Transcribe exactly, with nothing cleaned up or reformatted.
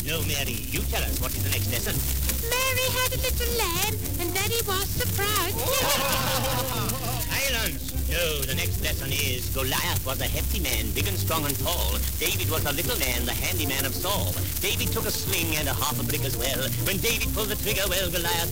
No, Mary, you tell us what is the next lesson. Mary had a little lamb, and Daddy was surprised. Silence! No, the next lesson is Goliath was a hefty man, big and strong and tall. David was a little man, the handyman of Saul. David took a sling and a half a brick as well. When David pulled the trigger, well, Goliath